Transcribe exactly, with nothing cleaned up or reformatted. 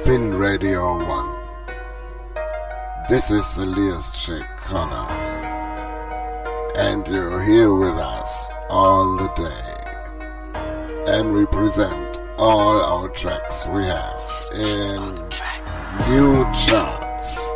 Fin Radio One. This is Elias Chekana, and you're here with us all the day, and we present all our tracks we have in new charts.